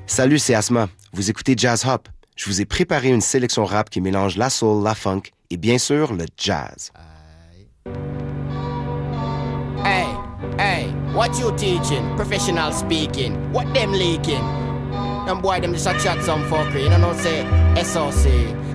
Salut, c'est Asma. Vous écoutez Jazz Hop. Je vous ai préparé une sélection rap qui mélange la soul, la funk et bien sûr le jazz. Hey, hey, what you teaching? Professional speaking. What them leaking? Them boy them just a chat some fuckery. You know say SOC.